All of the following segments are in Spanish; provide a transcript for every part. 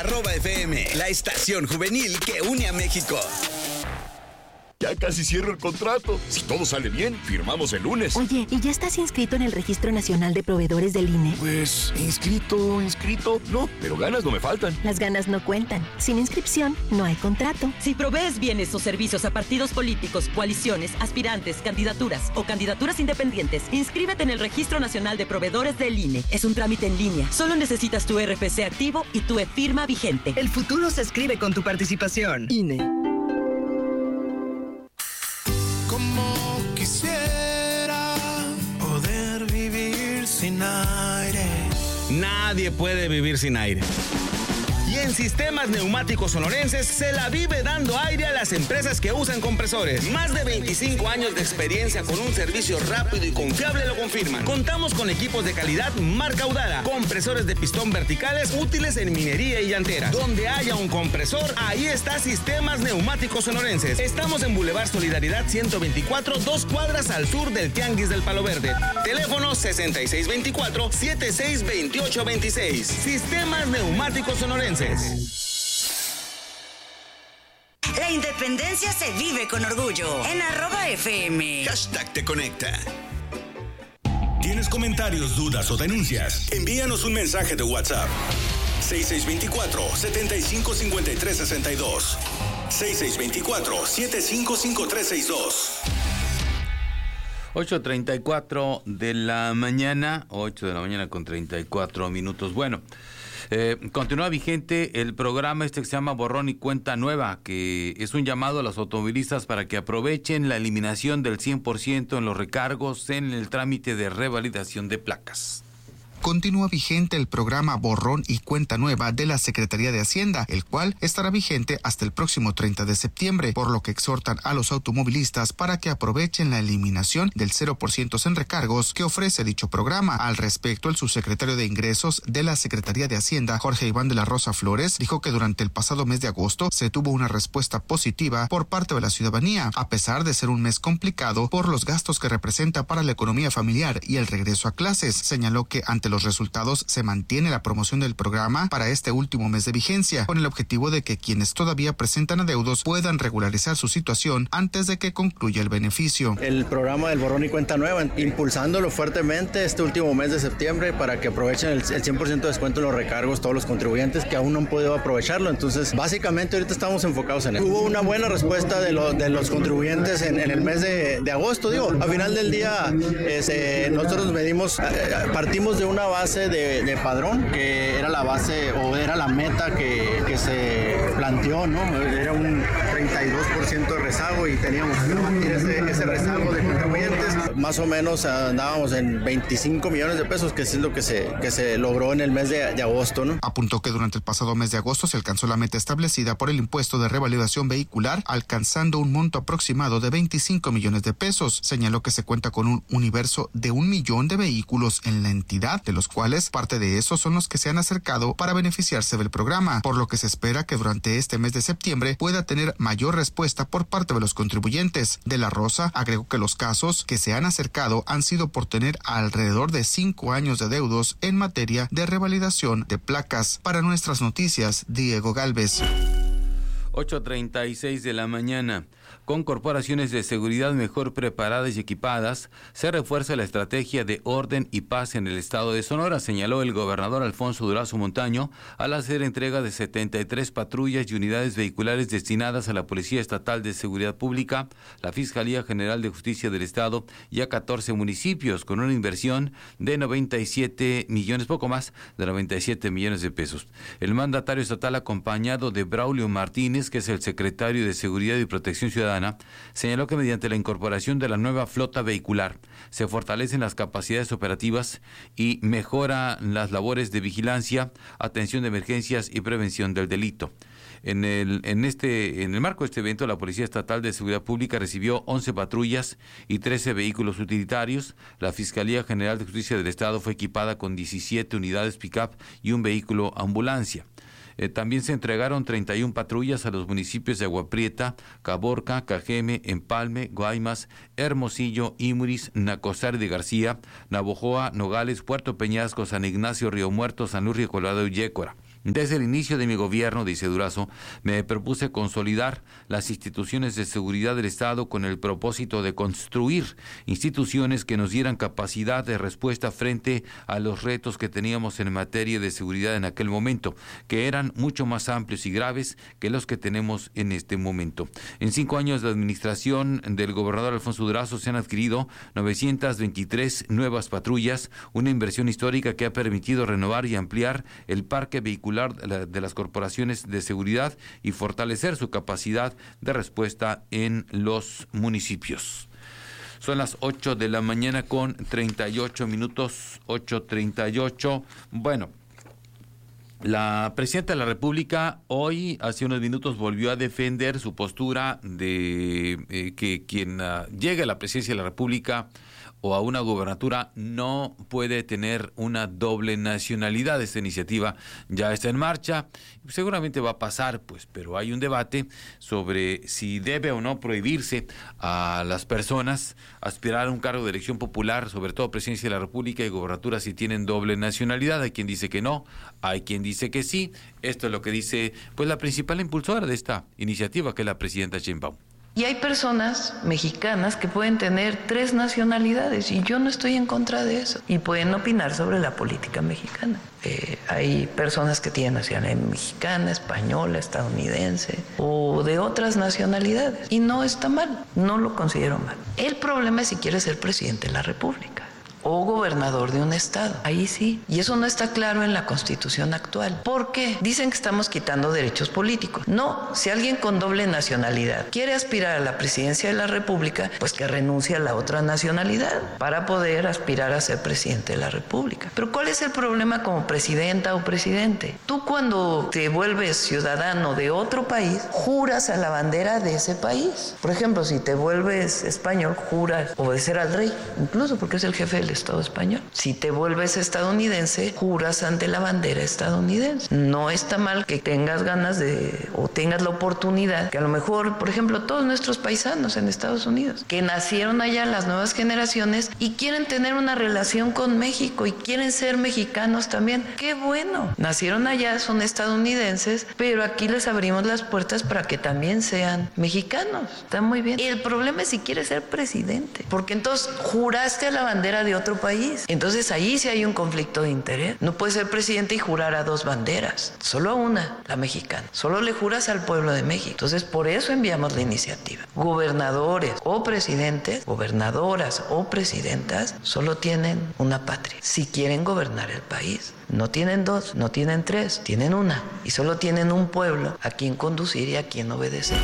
@FM, la estación juvenil que une a México. Ya casi cierro el contrato. Si todo sale bien, firmamos el lunes. Oye, ¿y ya estás inscrito en el Registro Nacional de Proveedores del INE? Pues, inscrito, no, pero ganas no me faltan. Las ganas no cuentan. Sin inscripción, no hay contrato. Si provees bienes o servicios a partidos políticos, coaliciones, aspirantes, candidaturas o candidaturas independientes, inscríbete en el Registro Nacional de Proveedores del INE. Es un trámite en línea. Solo necesitas tu RFC activo y tu e-firma vigente. El futuro se escribe con tu participación. INE. Quisiera poder vivir sin aire. Nadie puede vivir sin aire. Y en Sistemas Neumáticos Sonorenses se la vive dando aire a las empresas que usan compresores. Más de 25 años de experiencia con un servicio rápido y confiable lo confirman. Contamos con equipos de calidad marca Udara, compresores de pistón verticales útiles en minería y llantera. Donde haya un compresor, ahí está Sistemas Neumáticos Sonorenses. Estamos en Boulevard Solidaridad 124, 2 cuadras al sur del Tianguis del Palo Verde. Teléfono 6624-762826. Sistemas Neumáticos Sonorenses. La independencia se vive con orgullo. En @FM. #te conecta. ¿Tienes comentarios, dudas o denuncias? Envíanos un mensaje de WhatsApp. 6624-755362. 6624-755362. 8:34 de la mañana, 8 de la mañana con 34 minutos. Bueno, continúa vigente el programa que se llama Borrón y Cuenta Nueva, que es un llamado a los automovilistas para que aprovechen la eliminación del 100% en los recargos en el trámite de revalidación de placas. Continúa vigente el programa Borrón y Cuenta Nueva de la Secretaría de Hacienda, el cual estará vigente hasta el próximo 30 de septiembre, por lo que exhortan a los automovilistas para que aprovechen la eliminación del 0% en recargos que ofrece dicho programa. Al respecto, el subsecretario de Ingresos de la Secretaría de Hacienda, Jorge Iván de la Rosa Flores, dijo que durante el pasado mes de agosto se tuvo una respuesta positiva por parte de la ciudadanía, a pesar de ser un mes complicado por los gastos que representa para la economía familiar y el regreso a clases. Señaló que ante los resultados se mantiene la promoción del programa para este último mes de vigencia, con el objetivo de que quienes todavía presentan adeudos puedan regularizar su situación antes de que concluya el beneficio. El programa del Borrón y Cuenta Nueva, impulsándolo fuertemente este último mes de septiembre para que aprovechen el 100% de descuento en los recargos todos los contribuyentes que aún no han podido aprovecharlo. Entonces, básicamente ahorita estamos enfocados en eso. Hubo una buena respuesta de los contribuyentes en el mes de agosto. A final del día nosotros partimos de una base de padrón, que era la base o era la meta que se planteó, ¿no? Era un 32% de rezago y teníamos que combatir ese rezago de contribuyentes. Más o menos andábamos en 25 millones de pesos, que es lo que se logró en el mes de agosto, ¿no? Apuntó que durante el pasado mes de agosto se alcanzó la meta establecida por el impuesto de revalidación vehicular, alcanzando un monto aproximado de 25 millones de pesos. Señaló que se cuenta con un universo de 1 millón de vehículos en la entidad, de los cuales parte de esos son los que se han acercado para beneficiarse del programa, por lo que se espera que durante este mes de septiembre pueda tener mayor respuesta por parte de los contribuyentes. De la Rosa agregó que los casos que se han acercado han sido por tener alrededor de 5 años de adeudos en materia de revalidación de placas. Para Nuestras Noticias, Diego Galvez. 8:36 de la mañana. Con corporaciones de seguridad mejor preparadas y equipadas, se refuerza la estrategia de orden y paz en el estado de Sonora, señaló el gobernador Alfonso Durazo Montaño al hacer entrega de 73 patrullas y unidades vehiculares destinadas a la Policía Estatal de Seguridad Pública, la Fiscalía General de Justicia del Estado y a 14 municipios, con una inversión de 97 millones, poco más de 97 millones de pesos. El mandatario estatal, acompañado de Braulio Martínez, que es el secretario de Seguridad y Protección Ciudadana, señaló que mediante la incorporación de la nueva flota vehicular se fortalecen las capacidades operativas y mejoran las labores de vigilancia, atención de emergencias y prevención del delito. En el marco de este evento, la Policía Estatal de Seguridad Pública recibió 11 patrullas y 13 vehículos utilitarios. La Fiscalía General de Justicia del Estado fue equipada con 17 unidades pick-up y un vehículo ambulancia. También se entregaron 31 patrullas a los municipios de Agua Prieta, Caborca, Cajeme, Empalme, Guaymas, Hermosillo, Imuris, Nacosari de García, Navojoa, Nogales, Puerto Peñasco, San Ignacio, Río Muerto, San Luis Río Colorado y Yécora. Desde el inicio de mi gobierno, dice Durazo, me propuse consolidar las instituciones de seguridad del Estado con el propósito de construir instituciones que nos dieran capacidad de respuesta frente a los retos que teníamos en materia de seguridad en aquel momento, que eran mucho más amplios y graves que los que tenemos en este momento. En 5 años de administración del gobernador Alfonso Durazo se han adquirido 923 nuevas patrullas, una inversión histórica que ha permitido renovar y ampliar el parque vehicular de las corporaciones de seguridad y fortalecer su capacidad de respuesta en los municipios. Son las 8 de la mañana con 38 minutos, 8:38. Bueno, la presidenta de la República hoy, hace unos minutos, volvió a defender su postura de que quien llegue a la presidencia de la República o a una gobernatura no puede tener una doble nacionalidad. Esta iniciativa ya está en marcha, seguramente va a pasar, pues, pero hay un debate sobre si debe o no prohibirse a las personas aspirar a un cargo de elección popular, sobre todo presidencia de la República y gobernatura, si tienen doble nacionalidad. Hay quien dice que no, hay quien dice que sí. Esto es lo que dice, pues, la principal impulsora de esta iniciativa, que es la presidenta Sheinbaum. Y hay personas mexicanas que pueden tener 3 nacionalidades y yo no estoy en contra de eso. Y pueden opinar sobre la política mexicana. Hay personas que tienen nacionalidad mexicana, española, estadounidense o de otras nacionalidades. Y no está mal, no lo considero mal. El problema es si quiere ser presidente de la República o gobernador de un estado. Ahí sí. Y eso no está claro en la Constitución actual. ¿Por qué? Dicen que estamos quitando derechos políticos. No, si alguien con doble nacionalidad quiere aspirar a la presidencia de la República, pues que renuncie a la otra nacionalidad para poder aspirar a ser presidente de la República. Pero ¿cuál es el problema como presidenta o presidente? Tú, cuando te vuelves ciudadano de otro país, juras a la bandera de ese país. Por ejemplo, si te vuelves español, juras obedecer al rey, incluso porque es el jefe del Estado español. Si te vuelves estadounidense, juras ante la bandera estadounidense. No está mal que tengas ganas de, o tengas la oportunidad, que a lo mejor, por ejemplo, todos nuestros paisanos en Estados Unidos, que nacieron allá, las nuevas generaciones, y quieren tener una relación con México y quieren ser mexicanos también. ¡Qué bueno! Nacieron allá, son estadounidenses, pero aquí les abrimos las puertas para que también sean mexicanos. Está muy bien. El problema es si quieres ser presidente, porque entonces juraste a la bandera de otro país. Entonces ahí sí hay un conflicto de interés. No puedes ser presidente y jurar a 2 banderas, solo a una, la mexicana. Solo le juras al pueblo de México. Entonces por eso enviamos la iniciativa. Gobernadores o presidentes, gobernadoras o presidentas, solo tienen una patria si quieren gobernar el país. No tienen 2, no tienen 3, tienen una. Y solo tienen un pueblo a quien conducir y a quien obedecer.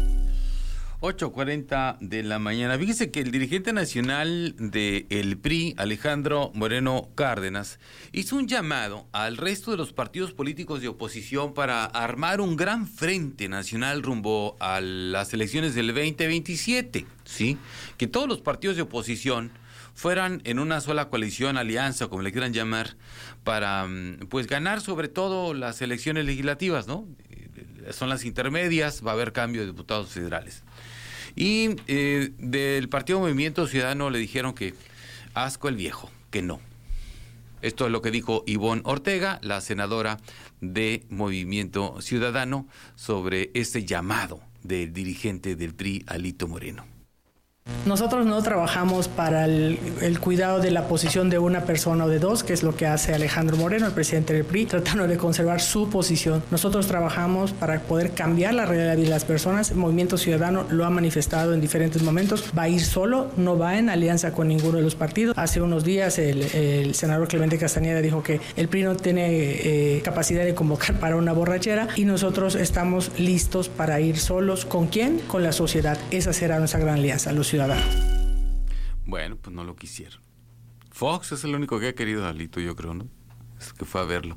8:40 de la mañana. Fíjese que el dirigente nacional del PRI, Alejandro Moreno Cárdenas, hizo un llamado al resto de los partidos políticos de oposición para armar un gran frente nacional rumbo a las elecciones del 2027, ¿sí? Que todos los partidos de oposición fueran en una sola coalición, alianza, como le quieran llamar, para, pues, ganar sobre todo las elecciones legislativas, ¿no? Son las intermedias, va a haber cambio de diputados federales. Y del Partido Movimiento Ciudadano le dijeron que asco el viejo, que no. Esto es lo que dijo Ivonne Ortega, la senadora de Movimiento Ciudadano, sobre este llamado del dirigente del PRI, Alito Moreno. Nosotros no trabajamos para el cuidado de la posición de una persona o de 2, que es lo que hace Alejandro Moreno, el presidente del PRI, tratando de conservar su posición. Nosotros trabajamos para poder cambiar la realidad de las personas. El Movimiento Ciudadano lo ha manifestado en diferentes momentos. Va a ir solo, no va en alianza con ninguno de los partidos. Hace unos días el senador Clemente Castañeda dijo que el PRI no tiene capacidad de convocar para una borrachera, y nosotros estamos listos para ir solos. ¿Con quién? Con la sociedad. Esa será nuestra gran alianza, los ciudadanos. Bueno, pues no lo quisieron. Fox es el único que ha querido a Alito, yo creo, ¿no? Es que fue a verlo.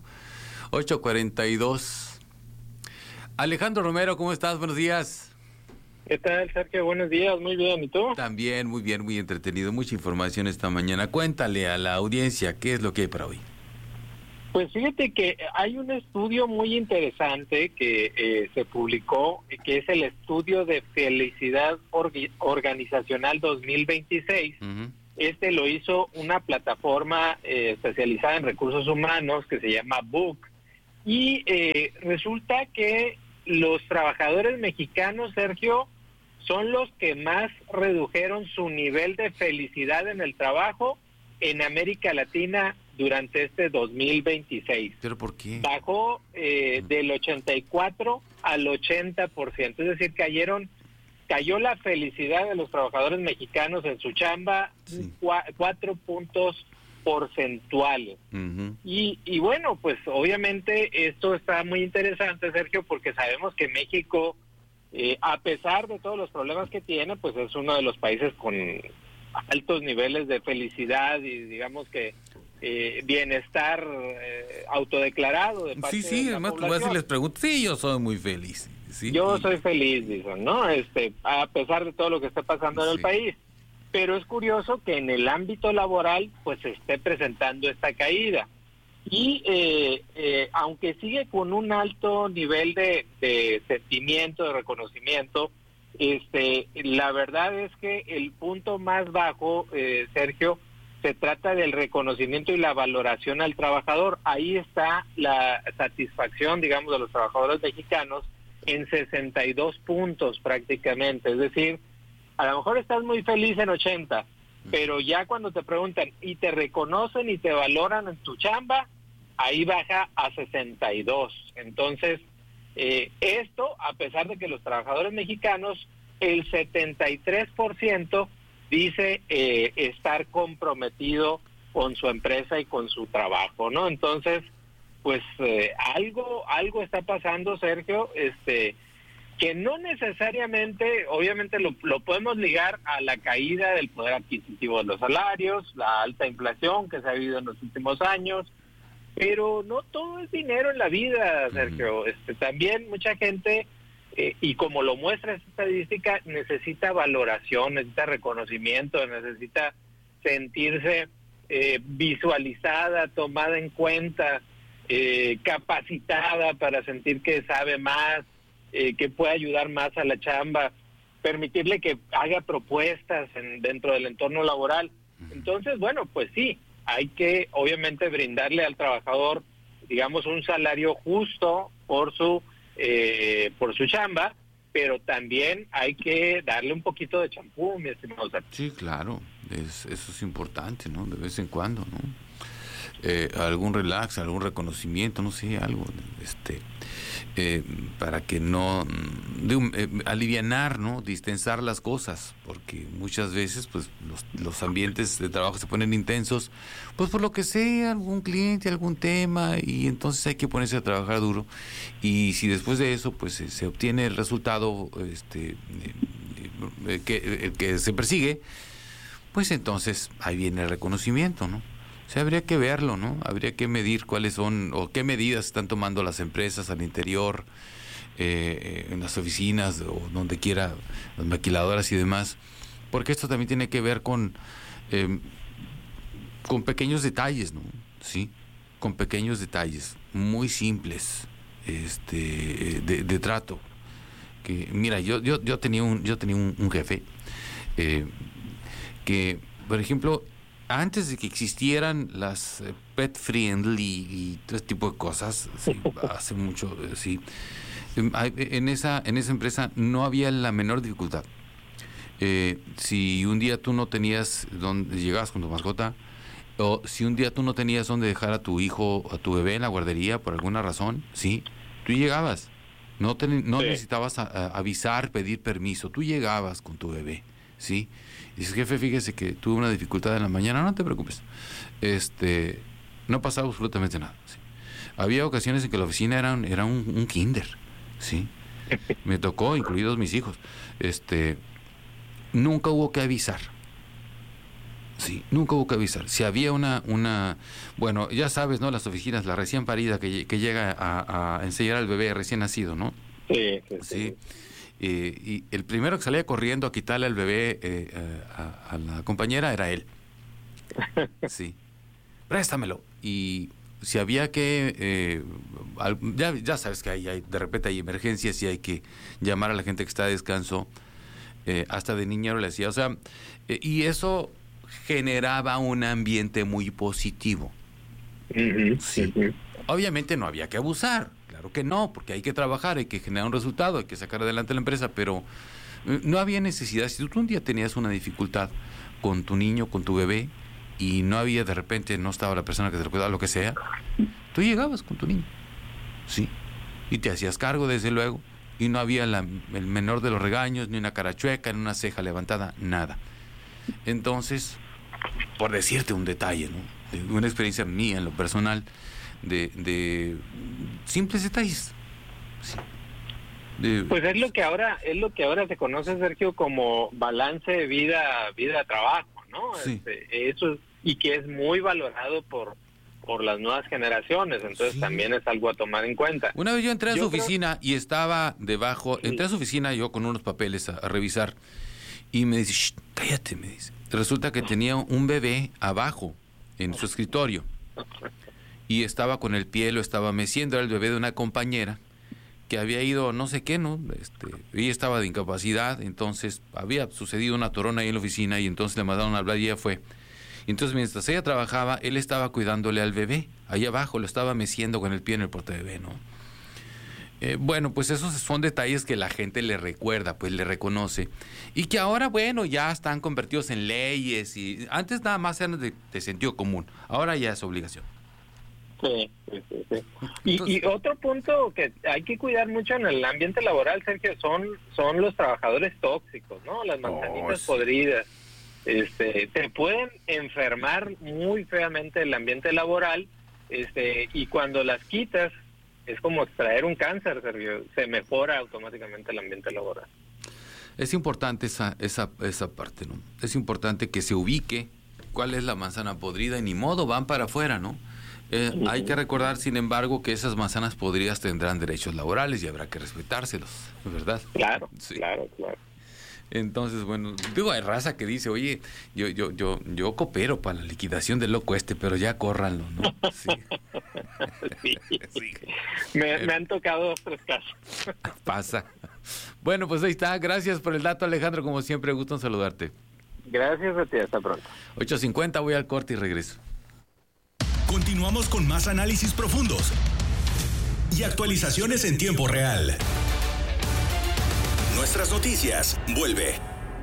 8:42. Alejandro Romero, ¿cómo estás? Buenos días. ¿Qué tal, Sergio? Buenos días, muy bien. ¿Y tú? También, muy bien, muy entretenido. Mucha información esta mañana. Cuéntale a la audiencia qué es lo que hay para hoy. Pues fíjate que hay un estudio muy interesante que se publicó, que es el estudio de felicidad organizacional 2026. Uh-huh. Este lo hizo una plataforma especializada en recursos humanos que se llama Book, Y resulta que los trabajadores mexicanos, Sergio, son los que más redujeron su nivel de felicidad en el trabajo en América Latina durante este 2026. ¿Pero por qué? Bajó del 84 al 80%, es decir, cayó la felicidad de los trabajadores mexicanos en su chamba 4 puntos porcentuales. Uh-huh. Y bueno, pues obviamente esto está muy interesante, Sergio, porque sabemos que México, a pesar de todos los problemas que tiene, pues es uno de los países con altos niveles de felicidad y digamos que bienestar autodeclarado de parte de la además población. tú vas y les preguntas, yo soy muy feliz. Sí, yo soy feliz, dicen, ¿no? A pesar de todo lo que está pasando en el país. Pero es curioso que en el ámbito laboral pues se esté presentando esta caída. Y aunque sigue con un alto nivel de sentimiento, de reconocimiento, la verdad es que el punto más bajo, Sergio, se trata del reconocimiento y la valoración al trabajador. Ahí está la satisfacción, digamos, de los trabajadores mexicanos en 62 puntos prácticamente. Es decir, a lo mejor estás muy feliz en 80, pero ya cuando te preguntan y te reconocen y te valoran en tu chamba, ahí baja a 62. Entonces, esto, a pesar de que los trabajadores mexicanos, el 73% dice estar comprometido con su empresa y con su trabajo, ¿no? Entonces, pues algo está pasando, Sergio, que no necesariamente, obviamente lo podemos ligar a la caída del poder adquisitivo de los salarios, la alta inflación que se ha vivido en los últimos años, pero no todo es dinero en la vida, Sergio. También mucha gente, y como lo muestra esta estadística, necesita valoración, necesita reconocimiento, necesita sentirse visualizada, tomada en cuenta, capacitada para sentir que sabe más, que puede ayudar más a la chamba, permitirle que haga propuestas dentro del entorno laboral. Entonces, bueno, pues sí, hay que obviamente brindarle al trabajador, digamos, un salario justo por su chamba, pero también hay que darle un poquito de champú, mi estimado Sergio. Sí, claro, eso es importante, ¿no? De vez en cuando, ¿no? Algún relax, algún reconocimiento, no sé, algo, para que no alivianar, ¿no? Distensar las cosas, porque muchas veces pues los ambientes de trabajo se ponen intensos, pues por lo que sea, algún cliente, algún tema, y entonces hay que ponerse a trabajar duro, y si después de eso pues se obtiene el resultado que se persigue, pues entonces ahí viene el reconocimiento, ¿no? O sea, habría que verlo, ¿no? Habría que medir cuáles son o qué medidas están tomando las empresas al interior, en las oficinas o donde quiera, las maquiladoras y demás, porque esto también tiene que ver con pequeños detalles, ¿no? Sí, con pequeños detalles muy simples, de trato. Que mira, yo tenía un jefe que, por ejemplo, antes de que existieran las pet friendly y todo este tipo de cosas, sí, hace mucho, sí, en esa empresa no había la menor dificultad. Si un día tú no tenías donde llegabas con tu mascota, o si un día tú no tenías donde dejar a tu hijo, a tu bebé en la guardería por alguna razón, sí, tú llegabas, no necesitabas avisar, pedir permiso, tú llegabas con tu bebé, sí. Y dices, jefe, fíjese que tuve una dificultad en la mañana, no te preocupes. No pasaba absolutamente nada. ¿Sí? Había ocasiones en que la oficina era un kinder, ¿sí? Me tocó, incluidos mis hijos. Nunca hubo que avisar. Sí, nunca hubo que avisar. Si había bueno, ya sabes, ¿no? Las oficinas, la recién parida que llega a enseñar al bebé recién nacido, ¿no? Sí. Y el primero que salía corriendo a quitarle al bebé a la compañera era él. Sí. Préstamelo. Y si había que ya sabes que de repente hay emergencias y hay que llamar a la gente que está de descanso, hasta de niñero le hacía, o sea, y eso generaba un ambiente muy positivo. Sí. Obviamente no había que abusar, claro que no, porque hay que trabajar, hay que generar un resultado, hay que sacar adelante la empresa, pero no había necesidad. Si tú un día tenías una dificultad con tu niño, con tu bebé, y no había, de repente, no estaba la persona que te lo cuidaba, lo que sea, tú llegabas con tu niño, sí, y te hacías cargo, desde luego, y no había el menor de los regaños, ni una cara chueca, ni una ceja levantada, nada. Entonces, por decirte un detalle, ¿no?, de una experiencia mía en lo personal, de simples detalles. Sí. Pues es lo que ahora se conoce, Sergio, como balance de vida-trabajo, ¿no? Sí. Eso, y que es muy valorado por las nuevas generaciones, entonces también es algo a tomar en cuenta. Una vez yo entré a su oficina y estaba debajo, entré a su oficina yo con unos papeles a revisar, y me dice, "Shh, cállate", me dice. Resulta que tenía un bebé abajo en su escritorio y estaba con el pie, lo estaba meciendo, era el bebé de una compañera que había ido no sé qué, ¿no? Ella estaba de incapacidad, entonces había sucedido una torona ahí en la oficina y entonces le mandaron a hablar y ella fue. Y entonces mientras ella trabajaba, él estaba cuidándole al bebé, ahí abajo, lo estaba meciendo con el pie en el portabebé, ¿no? Bueno, pues esos son detalles que la gente le recuerda, pues le reconoce, y que ahora, bueno, ya están convertidos en leyes, y antes nada más eran de sentido común, ahora ya es obligación. Sí. Y otro punto que hay que cuidar mucho en el ambiente laboral, Sergio, son los trabajadores tóxicos, ¿no? Las manzanitas podridas. Te pueden enfermar muy feamente el ambiente laboral, y cuando las quitas es como extraer un cáncer, Sergio, se mejora automáticamente el ambiente laboral. Es importante esa parte, ¿no? Es importante que se ubique cuál es la manzana podrida y ni modo, van para afuera, ¿no? Hay que recordar, sin embargo, que esas manzanas podridas tendrán derechos laborales y habrá que respetárselos, ¿verdad? Claro, sí. Claro. Entonces, bueno, digo, hay raza que dice, oye, yo coopero para la liquidación del loco pero ya córranlo, ¿no? Sí. Sí. Me han tocado 2 o 3 casos. Pasa. Bueno, pues ahí está. Gracias por el dato, Alejandro. Como siempre, gusto en saludarte. Gracias a ti. Hasta pronto. 8:50, voy al corte y regreso. Continuamos con más análisis profundos y actualizaciones en tiempo real. Nuestras noticias, vuelve.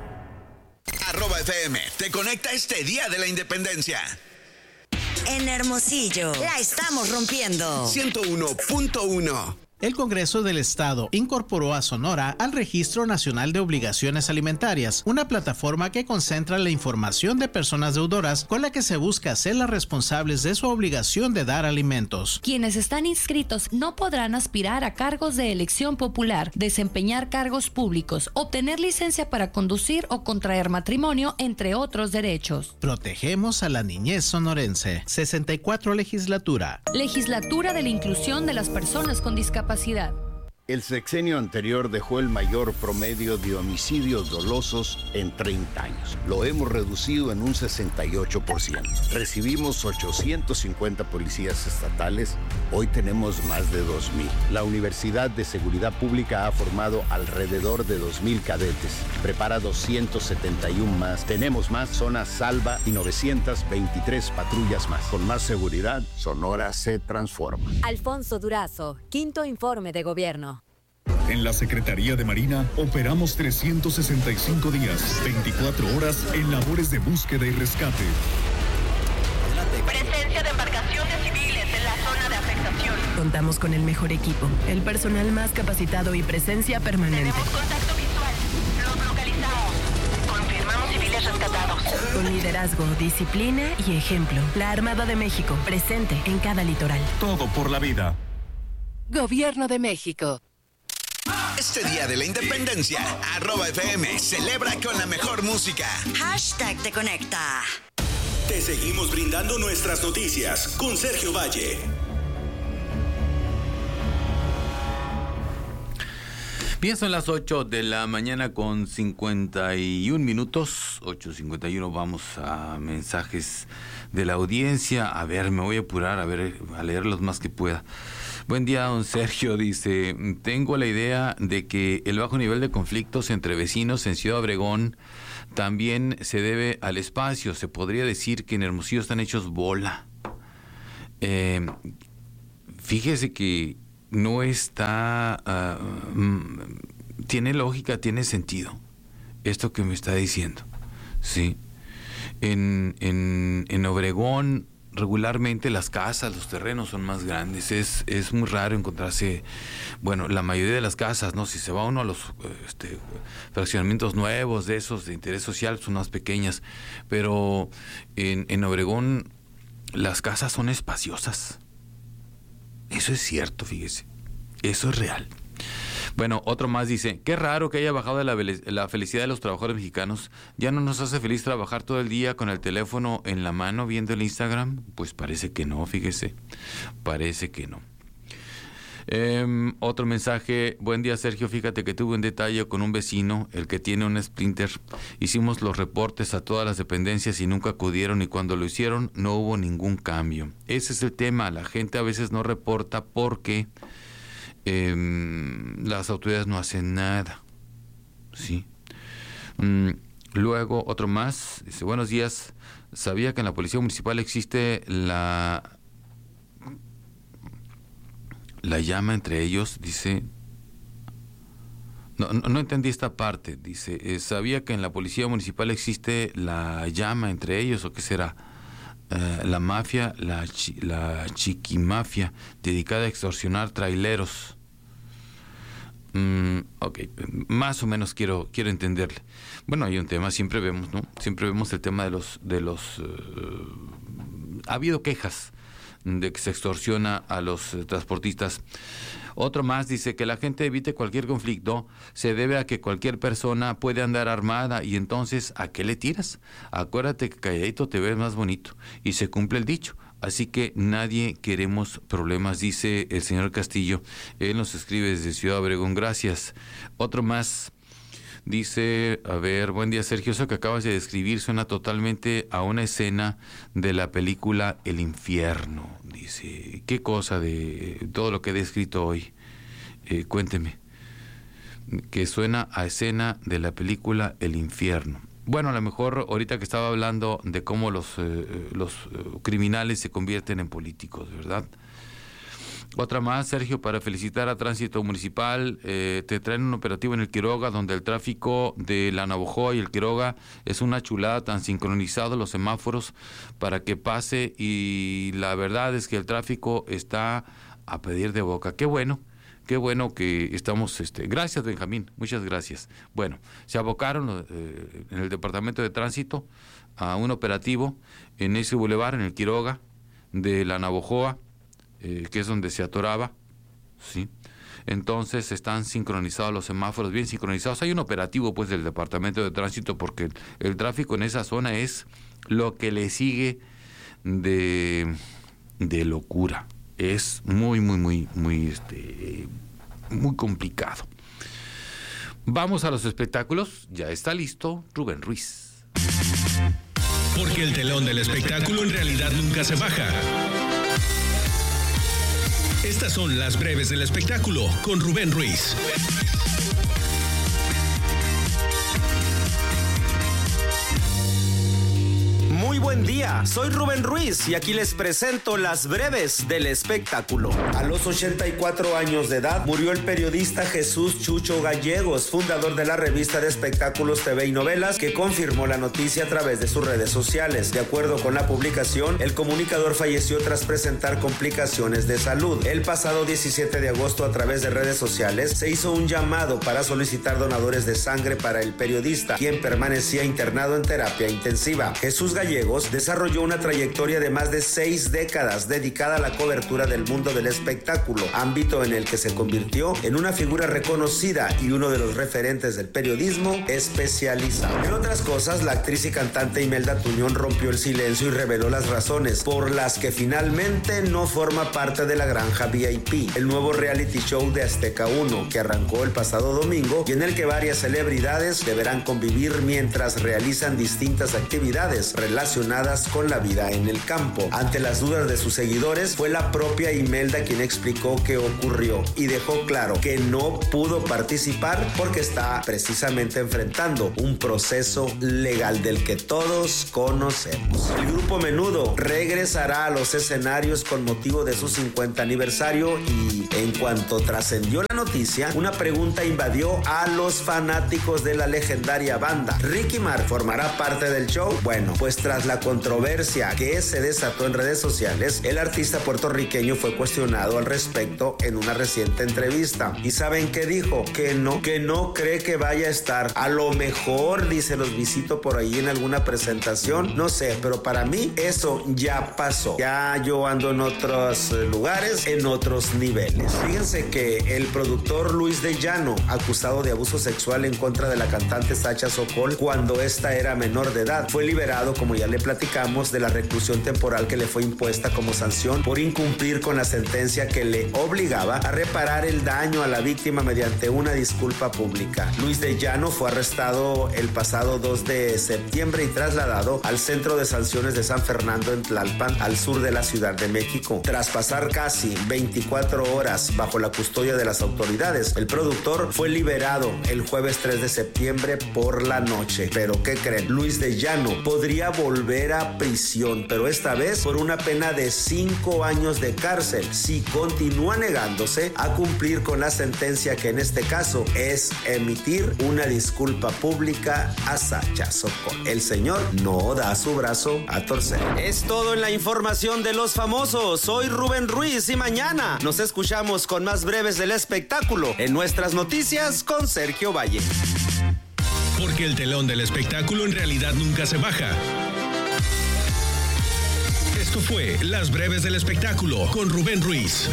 @FM te conecta este Día de la Independencia. En Hermosillo, la estamos rompiendo. 101.1. El Congreso del Estado incorporó a Sonora al Registro Nacional de Obligaciones Alimentarias, una plataforma que concentra la información de personas deudoras con la que se busca hacerlas responsables de su obligación de dar alimentos. Quienes están inscritos no podrán aspirar a cargos de elección popular, desempeñar cargos públicos, obtener licencia para conducir o contraer matrimonio, entre otros derechos. Protegemos a la niñez sonorense. 64 Legislatura. Legislatura de la Inclusión de las Personas con Discapacidad. El sexenio anterior dejó el mayor promedio de homicidios dolosos en 30 años. Lo hemos reducido en un 68%. Recibimos 850 policías estatales. Hoy tenemos más de 2,000. La Universidad de Seguridad Pública ha formado alrededor de 2,000 cadetes. Prepara 271 más. Tenemos más zonas salva y 923 patrullas más. Con más seguridad, Sonora se transforma. Alfonso Durazo, quinto informe de gobierno. En la Secretaría de Marina operamos 365 días, 24 horas en labores de búsqueda y rescate. Presencia de embarcaciones civiles en la zona de afectación. Contamos con el mejor equipo, el personal más capacitado y presencia permanente. Tenemos contacto visual. Los localizamos. Confirmamos civiles rescatados. Con liderazgo, disciplina y ejemplo. La Armada de México, presente en cada litoral. Todo por la vida. Gobierno de México. Este Día de la Independencia, @FM celebra con la mejor música. #te conecta. Te seguimos brindando nuestras noticias con Sergio Valle. Bien, son las 8 de la mañana con 51 minutos. 8:51, vamos a mensajes de la audiencia. A ver, me voy a apurar, a leer los más que pueda. Buen día, don Sergio. Dice, tengo la idea de que el bajo nivel de conflictos entre vecinos en Ciudad Obregón también se debe al espacio. Se podría decir que en Hermosillo están hechos bola. fíjese que no está, tiene lógica, tiene sentido esto que me está diciendo, ¿sí? En Obregón regularmente las casas, los terrenos son más grandes, es muy raro encontrarse, bueno, la mayoría de las casas, ¿no? Si se va uno a los fraccionamientos nuevos de esos de interés social son más pequeñas, pero en Obregón las casas son espaciosas. Eso es cierto, fíjese. Eso es real. Bueno, otro más dice, qué raro que haya bajado la felicidad de los trabajadores mexicanos. ¿Ya no nos hace feliz trabajar todo el día con el teléfono en la mano viendo el Instagram? Pues parece que no, fíjese. Parece que no. Otro mensaje, buen día Sergio, fíjate que tuve un detalle con un vecino, el que tiene un Sprinter. Hicimos los reportes a todas las dependencias y nunca acudieron, y cuando lo hicieron no hubo ningún cambio. Ese es el tema, la gente a veces no reporta porque las autoridades no hacen nada, ¿sí? Luego otro más, dice, buenos días, sabía que en la policía municipal existe la llama entre ellos, dice, no entendí esta parte, dice, sabía que en la policía municipal existe la llama entre ellos, ¿o qué será? La mafia, la chiquimafia, dedicada a extorsionar traileros. Ok, más o menos quiero entenderle. Bueno, hay un tema, siempre vemos, ¿no? Siempre vemos el tema de los ha habido quejas de que se extorsiona a los transportistas. Otro más dice que la gente evite cualquier conflicto se debe a que cualquier persona puede andar armada, y entonces ¿a qué le tiras? Acuérdate que calladito te ves más bonito, y se cumple el dicho. Así que nadie queremos problemas, dice el señor Castillo. Él nos escribe desde Ciudad Obregón, gracias. Otro más dice, a ver, buen día Sergio, eso que acabas de describir suena totalmente a una escena de la película El Infierno. Dice, ¿qué cosa de todo lo que he descrito hoy? Cuénteme. Que suena a escena de la película El Infierno. Bueno, a lo mejor ahorita que estaba hablando de cómo los criminales se convierten en políticos, ¿verdad? Otra más, Sergio, para felicitar a Tránsito Municipal, te traen un operativo en el Quiroga, donde el tráfico de la Navojoa y el Quiroga es una chulada, tan sincronizado los semáforos para que pase, y la verdad es que el tráfico está a pedir de boca. Qué bueno que estamos, gracias Benjamín, muchas gracias. Bueno, se abocaron en el Departamento de Tránsito a un operativo en ese bulevar, en el Quiroga, de la Navojoa, que es donde se atoraba, ¿sí? Entonces están sincronizados los semáforos, bien sincronizados. Hay un operativo pues del Departamento de Tránsito, porque el tráfico en esa zona es lo que le sigue de locura. Es muy complicado. Vamos a los espectáculos. Ya está listo Rubén Ruiz. Porque el telón del espectáculo en realidad nunca se baja. Estas son las breves del espectáculo con Rubén Ruiz. Muy buen día, soy Rubén Ruiz y aquí les presento las breves del espectáculo. A los 84 años de edad murió el periodista Jesús Chucho Gallegos, fundador de la revista de espectáculos TV y Novelas, que confirmó la noticia a través de sus redes sociales. De acuerdo con la publicación, el comunicador falleció tras presentar complicaciones de salud. El pasado 17 de agosto, a través de redes sociales, se hizo un llamado para solicitar donadores de sangre para el periodista, quien permanecía internado en terapia intensiva. Jesús Gallegos desarrolló una trayectoria de más de 6 décadas dedicada a la cobertura del mundo del espectáculo, ámbito en el que se convirtió en una figura reconocida y uno de los referentes del periodismo especializado. En otras cosas, la actriz y cantante Imelda Tuñón rompió el silencio y reveló las razones por las que finalmente no forma parte de La Granja VIP, el nuevo reality show de Azteca 1, que arrancó el pasado domingo y en el que varias celebridades deberán convivir mientras realizan distintas actividades relacionadas relacionadas con la vida en el campo. Ante las dudas de sus seguidores, fue la propia Imelda quien explicó qué ocurrió y dejó claro que no pudo participar porque está precisamente enfrentando un proceso legal del que todos conocemos. El grupo Menudo regresará a los escenarios con motivo de su 50 aniversario y en cuanto trascendió la noticia, una pregunta invadió a los fanáticos de la legendaria banda. ¿Ricky Martin formará parte del show? Bueno, pues tras la controversia que se desató en redes sociales, el artista puertorriqueño fue cuestionado al respecto en una reciente entrevista. ¿Y saben qué dijo? Que no cree que vaya a estar. A lo mejor, dice, los visito por ahí en alguna presentación, no sé, pero para mí eso ya pasó. Ya yo ando en otros lugares, en otros niveles. Fíjense que el productor Luis de Llano, acusado de abuso sexual en contra de la cantante Sacha Sokol cuando esta era menor de edad, fue liberado, como ya le platicamos, de la reclusión temporal que le fue impuesta como sanción por incumplir con la sentencia que le obligaba a reparar el daño a la víctima mediante una disculpa pública. Luis de Llano fue arrestado el pasado 2 de septiembre y trasladado al Centro de Sanciones de San Fernando en Tlalpan, al sur de la Ciudad de México. Tras pasar casi 24 horas bajo la custodia de las autoridades, el productor fue liberado el jueves 3 de septiembre por la noche. Pero ¿qué creen? Luis de Llano podría volver a prisión, pero esta vez por una pena de 5 años de cárcel si continúa negándose a cumplir con la sentencia, que en este caso es emitir una disculpa pública a Sacha Sokol. El señor no da su brazo a torcer. Es todo en la información de los famosos. Soy Rubén Ruiz y mañana nos escuchamos con más breves del espectáculo en nuestras noticias con Sergio Valle. Porque el telón del espectáculo en realidad nunca se baja. Esto fue Las Breves del Espectáculo con Rubén Ruiz.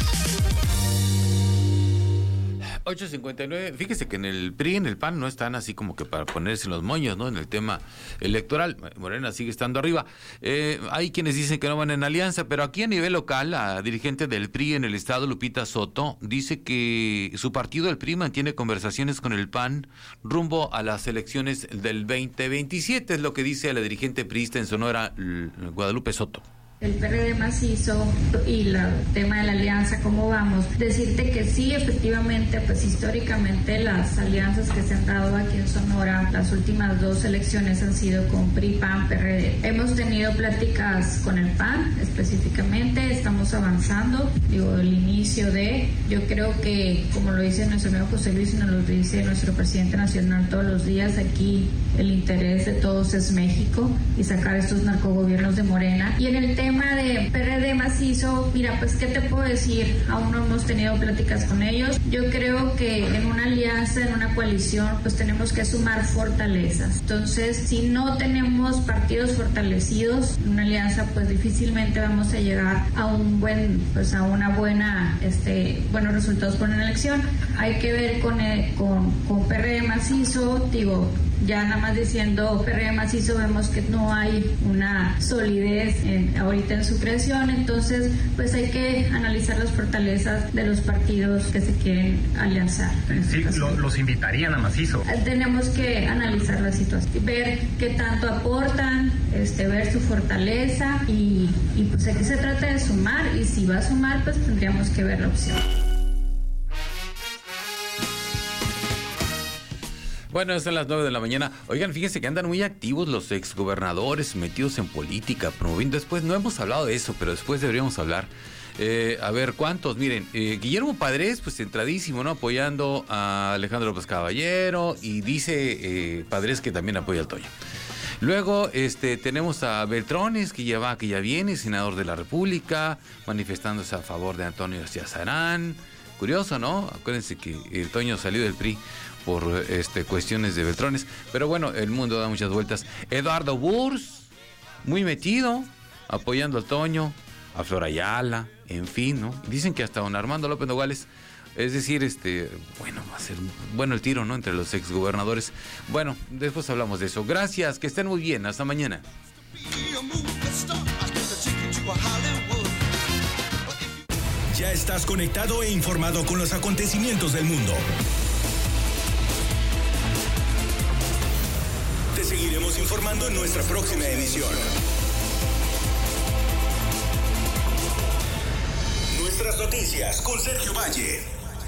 8:59. Fíjese que en el PRI, en el PAN, no están así como que para ponerse los moños, ¿no? En el tema electoral. Morena sigue estando arriba. Hay quienes dicen que no van en alianza, pero aquí a nivel local, la dirigente del PRI en el estado, Lupita Soto, dice que su partido, el PRI, mantiene conversaciones con el PAN rumbo a las elecciones del 2027. Es lo que dice la dirigente priista en Sonora, Guadalupe Soto. El PRD macizo y el tema de la alianza, ¿cómo vamos? Decirte que sí, efectivamente, pues históricamente las alianzas que se han dado aquí en Sonora, las últimas 2 elecciones han sido con PRI, PAN, PRD. Hemos tenido pláticas con el PAN específicamente, estamos avanzando, el inicio de, yo creo que, como lo dice nuestro amigo José Luis y nos lo dice nuestro presidente nacional todos los días, aquí el interés de todos es México y sacar estos narcogobiernos de Morena. Y en el tema de PRD macizo, mira, pues, ¿qué te puedo decir? Aún no hemos tenido pláticas con ellos. Yo creo que en una alianza, en una coalición, pues tenemos que sumar fortalezas. Entonces, si no tenemos partidos fortalecidos, en una alianza, pues difícilmente vamos a llegar a un buen, pues a una buena, buenos resultados con una elección. Hay que ver con PRD macizo, ya nada más diciendo PRD macizo vemos que no hay una solidez ahorita en su creación, entonces pues hay que analizar las fortalezas de los partidos que se quieren alianzar. Sí, los invitarían a macizo. Tenemos que analizar la situación, ver qué tanto aportan, ver su fortaleza y pues aquí se trata de sumar, y si va a sumar pues tendríamos que ver la opción. Bueno, son las 9 de la mañana. Oigan, fíjense que andan muy activos los exgobernadores metidos en política, promoviendo. Después, no hemos hablado de eso, pero después deberíamos hablar. A ver, ¿cuántos? Miren, Guillermo Padres, pues centradísimo, ¿no? Apoyando a Alejandro López Caballero, y dice Padres que también apoya al Toño. Luego tenemos a Beltrones, que ya viene, senador de la República, manifestándose a favor de Antonio García Sarán. Curioso, ¿no? Acuérdense que el Toño salió del PRI por cuestiones de Beltrones, pero bueno, el mundo da muchas vueltas. Eduardo Burs, muy metido, apoyando al Toño, a Flor Ayala, en fin, ¿no? Dicen que hasta don Armando López Nogales, es decir, bueno, va a ser bueno el tiro, ¿no? Entre los exgobernadores. Bueno, después hablamos de eso. Gracias, que estén muy bien, hasta mañana. Ya estás conectado e informado con los acontecimientos del mundo. Te seguiremos informando en nuestra próxima emisión. Nuestras noticias con Sergio Valle.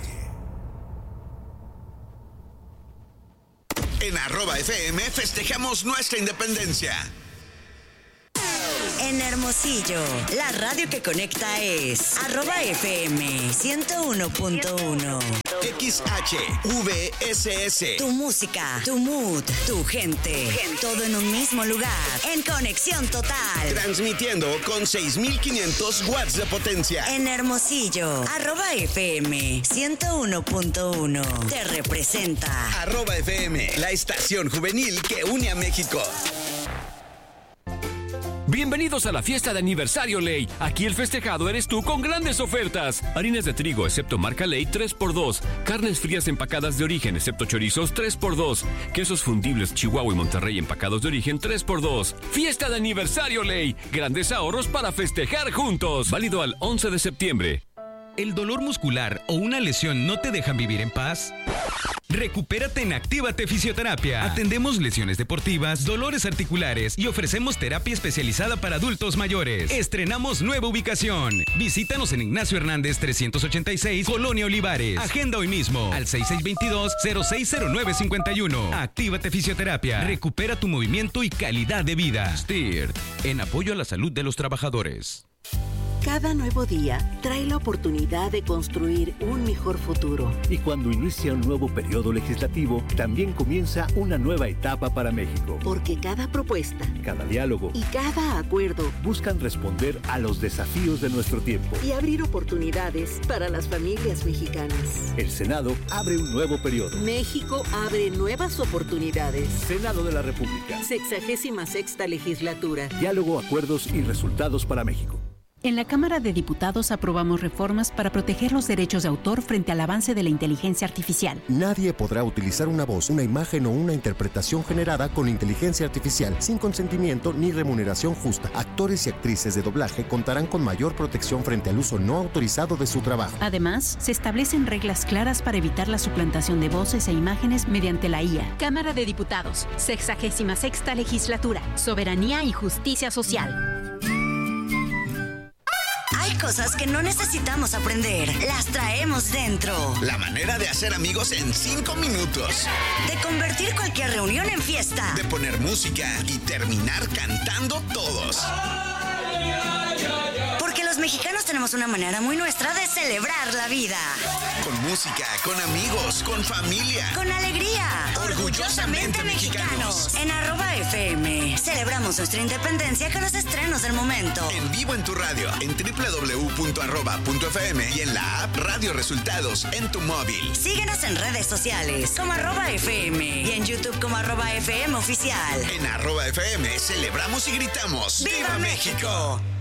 En @FM festejamos nuestra independencia. En Hermosillo, la radio que conecta es @FM 101.1. XHVSS. Tu música, tu mood, tu gente. Todo en un mismo lugar. En conexión total. Transmitiendo con 6,500 watts de potencia. En Hermosillo, @FM 101.1. Te representa. @FM, la estación juvenil que une a México. Bienvenidos a la fiesta de aniversario Ley. Aquí el festejado eres tú con grandes ofertas. Harinas de trigo, excepto marca Ley, 3x2. Carnes frías empacadas de origen, excepto chorizos, 3x2. Quesos fundibles Chihuahua y Monterrey empacados de origen, 3x2. Fiesta de aniversario Ley. Grandes ahorros para festejar juntos. Válido al 11 de septiembre. ¿El dolor muscular o una lesión no te dejan vivir en paz? Recupérate en Actívate Fisioterapia. Atendemos lesiones deportivas, dolores articulares y ofrecemos terapia especializada para adultos mayores. Estrenamos nueva ubicación. Visítanos en Ignacio Hernández 386, Colonia Olivares. Agenda hoy mismo al 6622-060951. Actívate Fisioterapia. Recupera tu movimiento y calidad de vida. STIRT, en apoyo a la salud de los trabajadores. Cada nuevo día trae la oportunidad de construir un mejor futuro. Y cuando inicia un nuevo periodo legislativo, también comienza una nueva etapa para México. Porque cada propuesta, cada diálogo y cada acuerdo buscan responder a los desafíos de nuestro tiempo y abrir oportunidades para las familias mexicanas. El Senado abre un nuevo periodo. México abre nuevas oportunidades. Senado de la República. 66ª legislatura. Diálogo, acuerdos y resultados para México. En la Cámara de Diputados aprobamos reformas para proteger los derechos de autor frente al avance de la inteligencia artificial. Nadie podrá utilizar una voz, una imagen o una interpretación generada con inteligencia artificial sin consentimiento ni remuneración justa. Actores y actrices de doblaje contarán con mayor protección frente al uso no autorizado de su trabajo. Además, se establecen reglas claras para evitar la suplantación de voces e imágenes mediante la IA. Cámara de Diputados, 66ª legislatura, soberanía y justicia social. Hay cosas que no necesitamos aprender, las traemos dentro. La manera de hacer amigos en 5 minutos. De convertir cualquier reunión en fiesta. De poner música y terminar cantando todos. Porque los mexicanos tenemos una manera muy nuestra de celebrar la vida. Con música, con amigos, con familia. Con alegría. Orgullosamente mexicanos. En @FM celebramos nuestra independencia con los estrenos del momento. En vivo en tu radio, en www.arroba.fm y en la app Radio Resultados en tu móvil. Síguenos en redes sociales como @FM y en YouTube como @FM Oficial. En @FM celebramos y gritamos ¡Viva México!